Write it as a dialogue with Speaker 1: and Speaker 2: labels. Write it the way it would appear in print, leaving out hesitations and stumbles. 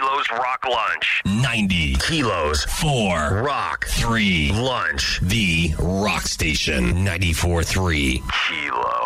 Speaker 1: Kilos Rock Lunch.
Speaker 2: 90
Speaker 1: Kilos
Speaker 2: 4
Speaker 1: Rock
Speaker 2: 3
Speaker 1: Lunch.
Speaker 2: The Rock Station 94.3.
Speaker 1: Kilo.